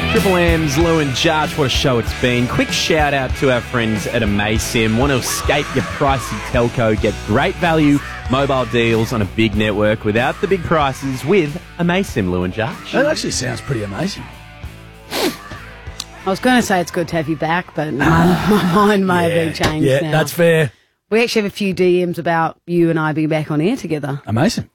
Triple M's Lou and Judge, what a show it's been. Quick shout out to our friends at Amaysim. Want to escape your pricey telco? Get great value mobile deals on a big network without the big prices with Amaysim, Lou and Judge. That actually sounds pretty amazing. I was going to say it's good to have you back, but my mind may have been changed now. Yeah, that's fair. We actually have a few DMs about you and I being back on air together. Amazing.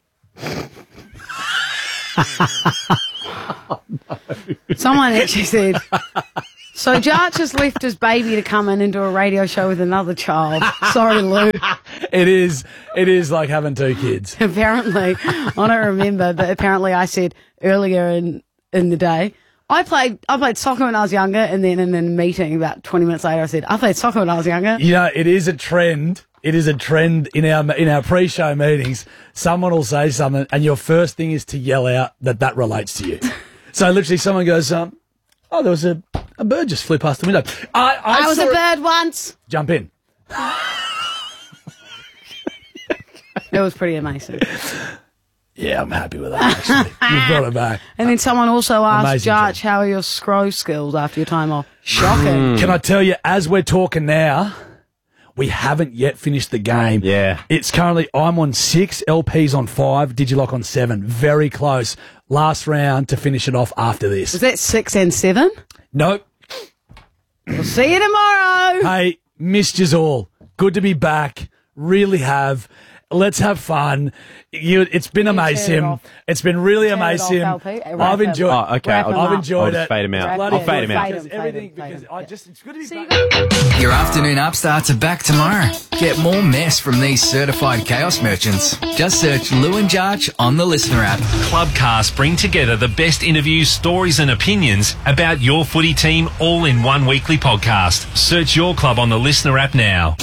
Someone actually said, so Jarch has left his baby to come in and do a radio show with another child. Sorry, Lou. It is like having two kids. Apparently, I don't remember, but apparently I said earlier in the day, I played soccer when I was younger, and then in a meeting about 20 minutes later I said, I played soccer when I was younger. You know, it is a trend. It is a trend in our pre-show meetings. Someone will say something, and your first thing is to yell out that relates to you. So literally someone goes, there was a bird just flew past the window. I was a bird once. Jump in. It was pretty amazing. Yeah, I'm happy with that, actually. You've brought it back. And then someone also asked, Jarch, job. how are your scroll skills after your time off? Shocking. Can I tell you, as we're talking now, we haven't yet finished the game. Yeah. It's currently, I'm on 6, LP's on 5, Digilock on 7. Very close. Last round to finish it off after this. Was that 6 and 7? Nope. We'll see you tomorrow. Hey, missed yous all. Good to be back. Really have. Let's have fun. It's been amazing. It's been really amazing. I've enjoyed. Oh, okay. I've enjoyed I'll it. just fade him out. Bloody I'll fade him out. because everything. Because it's good to be back. Your afternoon upstarts are back tomorrow. Get more mess from these certified chaos merchants. Just search Lou and Jarch on the Listener app. Clubcast bring together the best interviews, stories and opinions about your footy team all in one weekly podcast. Search your club on the Listener app now.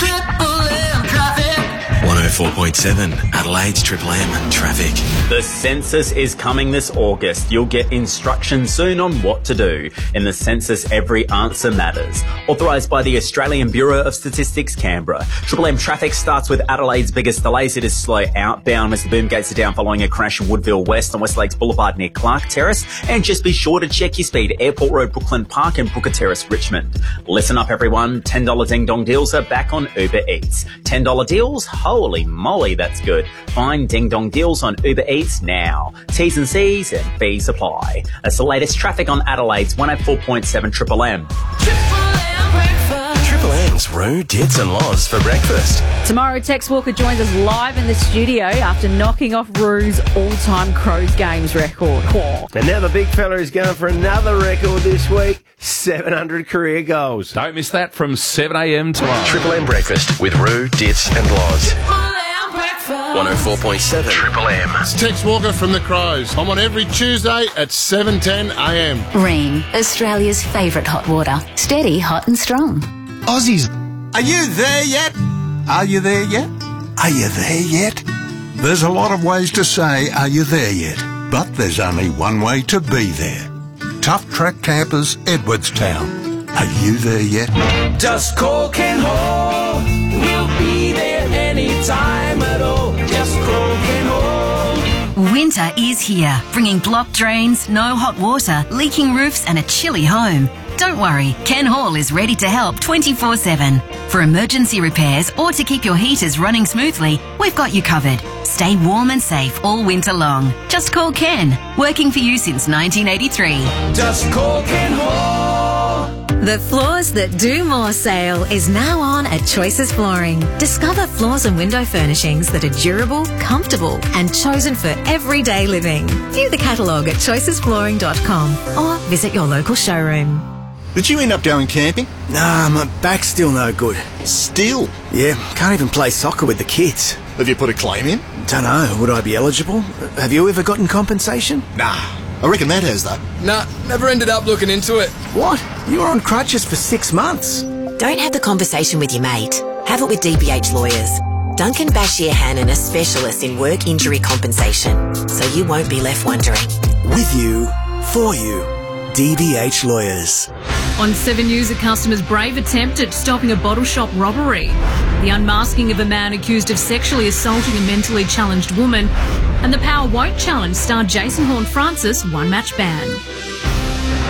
104.7 Adelaide's Triple M traffic. The census is coming this August. You'll get instructions soon on what to do. In the census, every answer matters. Authorised by the Australian Bureau of Statistics, Canberra. Triple M traffic starts with Adelaide's biggest delays. It is slow outbound as the boom gates are down following a crash in Woodville West on West Lakes Boulevard near Clark Terrace. And just be sure to check your speed. Airport Road, Brooklyn Park and Brooker Terrace, Richmond. Listen up, everyone. $10 ding dong deals are back on Uber Eats. $10 deals? Holy moly, that's good. Find Ding Dong deals on Uber Eats now. T's and C's and fees apply. That's the latest traffic on Adelaide's 104.7 Triple M. Triple M's Roo, Dits and Loz for breakfast. Tomorrow, Tex Walker joins us live in the studio after knocking off Roo's all-time Crows games record. And now the big fella is going for another record this week, 700 career goals. Don't miss that from 7 a.m. tomorrow. Triple M breakfast with Roo, Dits and Loz. 104.7 Triple M. It's Tex Walker from the Crows. I'm on every Tuesday at 7:10 a.m. Ream, Australia's favourite hot water. Steady, hot and strong. Aussies, are you there yet? Are you there yet? Are you there yet? There's a lot of ways to say, are you there yet? But there's only one way to be there. Tough Track Campers, Edwardstown. Are you there yet? Just call Ken Hall. We'll be there anytime at all. Just call Ken Hall. Winter is here, bringing blocked drains, no hot water, leaking roofs and a chilly home. Don't worry, Ken Hall is ready to help 24/7. For emergency repairs or to keep your heaters running smoothly, we've got you covered. Stay warm and safe all winter long. Just call Ken, working for you since 1983. Just call Ken Hall. The Floors That Do More sale is now on at Choices Flooring. Discover floors and window furnishings that are durable, comfortable and chosen for everyday living. View the catalogue at choicesflooring.com or visit your local showroom. Did you end up going camping? Nah, my back's still no good. Still? Yeah, can't even play soccer with the kids. Have you put a claim in? Dunno, would I be eligible? Have you ever gotten compensation? Nah, I reckon that has though. Nah, never ended up looking into it. What? You were on crutches for 6 months. Don't have the conversation with your mate. Have it with DBH Lawyers. Duncan Bashir Hannon are specialists in work injury compensation, so you won't be left wondering. With you, for you, DBH Lawyers. On 7 News, a customer's brave attempt at stopping a bottle shop robbery. The unmasking of a man accused of sexually assaulting a mentally challenged woman. And the Power Won't Challenge star Jason Horn-Francis one-match ban.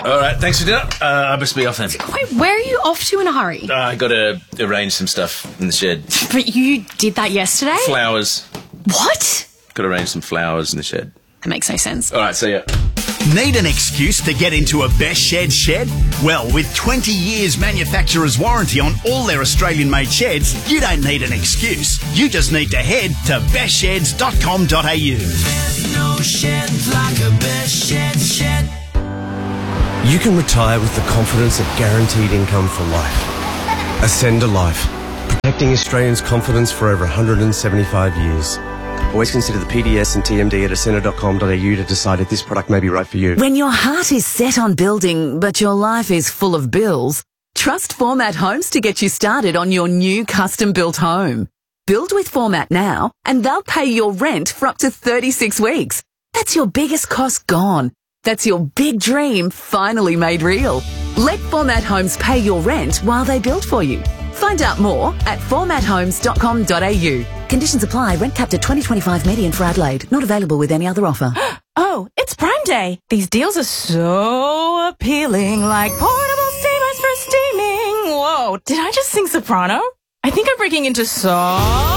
All right, thanks for dinner. I must be off then. Wait, where are you off to in a hurry? I got to arrange some stuff in the shed. But you did that yesterday? Flowers. What? Got to arrange some flowers in the shed. That makes no sense. All right, see ya. Need an excuse to get into a Best shed? Well, with 20 years manufacturer's warranty on all their Australian-made sheds, you don't need an excuse. You just need to head to bestsheds.com.au. There's no shed like a Best shed. You can retire with the confidence of guaranteed income for life. Ascend a Life, protecting Australians' confidence for over 175 years. Always consider the PDS and TMD at ascender.com.au to decide if this product may be right for you. When your heart is set on building, but your life is full of bills, trust Format Homes to get you started on your new custom-built home. Build with Format now, and they'll pay your rent for up to 36 weeks. That's your biggest cost gone. That's your big dream finally made real. Let Format Homes pay your rent while they build for you. Find out more at formathomes.com.au. Conditions apply. Rent capped at 2025 median for Adelaide. Not available with any other offer. Oh, it's Prime Day. These deals are so appealing, like portable steamers for steaming. Whoa, did I just sing soprano? I think I'm breaking into song.